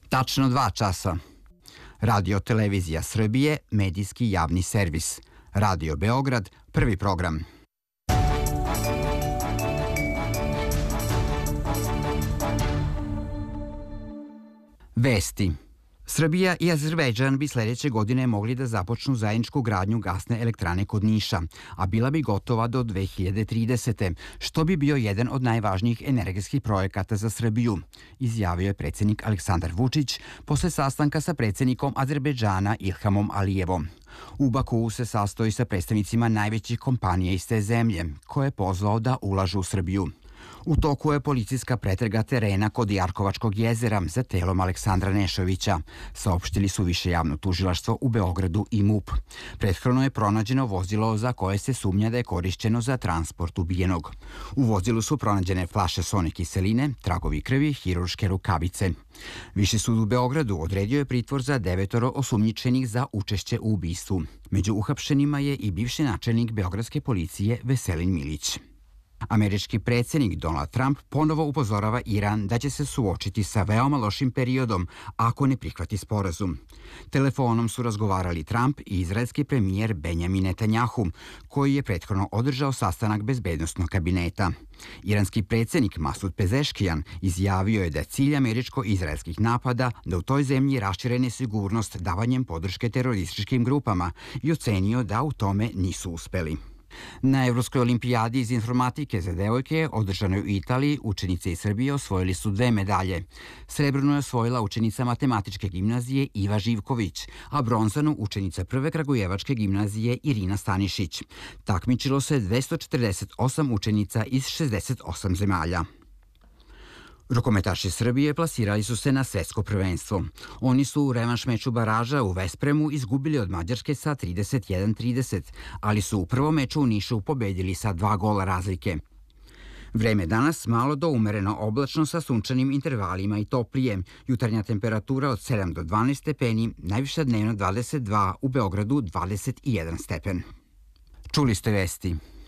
Tačno 2 časa. Radio Televizija Srbije, medijski javni servis. Radio Beograd, prvi program. Vesti. Srbija i Azerbejdžan bi sledeće godine mogli da započnu zajedničku gradnju gasne elektrane kod Niša, a bila bi gotova do 2030. što bi bio jedan od najvažnijih energetskih projekata za Srbiju, izjavio je predsjednik Aleksandar Vučić posle sastanka sa predsjednikom Azerbejdžana Ilhamom Alijevom. U Bakuu se sastoji sa predstavnicima najvećih kompanija iz te zemlje, koje je pozvao da ulažu u Srbiju. U toku je policijska pretraga terena kod Jarkovačkog jezera za telom Aleksandra Nešovića, saopštili su Više javno tužilaštvo u Beogradu i MUP. Prethodno je pronađeno vozilo za koje se sumnja da je korišćeno za transport ubijenog. U vozilu su pronađene flaše sone kiseline, tragovi krvi, hirurške rukavice. Viši sud u Beogradu odredio je pritvor za 9 osumnjičenih za učešće u ubistvu. Među uhapšenima je i bivši načelnik beogradske policije Veselin Milić. Američki predsjednik Donald Trump ponovo upozorava Iran da će se suočiti sa veoma lošim periodom ako ne prihvati sporazum. Telefonom su razgovarali Trump i izraelski premijer Benjamin Netanjahu, koji je prethodno održao sastanak bezbednosnog kabineta. Iranski predsjednik Masud Pezeškijan izjavio je da je cilj američko-izraelskih napada da u toj zemlji rašire nesigurnost davanjem podrške terorističkim grupama i ocenio da u tome nisu uspeli. Na Evropskoj olimpijadi iz informatike za devojke, održanoj u Italiji, učenice iz Srbije osvojili su 2 medalje. Srebrnu je osvojila učenica matematičke gimnazije Iva Živković, a bronzanu učenica prve kragujevačke gimnazije Irina Stanišić. Takmičilo se 248 učenica iz 68 zemalja. Rukometaši Srbije plasirali su se na svetsko prvenstvo. Oni su u revanš meču baraža u Vespremu izgubili od Mađarske sa 31-30, ali su u prvom meču u Nišu pobedili sa 2 gola razlike. Vreme danas malo do umereno oblačno sa sunčanim intervalima i toplije. Jutarnja temperatura od 7 do 12 stepeni, najviša dnevno 22, u Beogradu 21 stepen. Čuli ste vesti.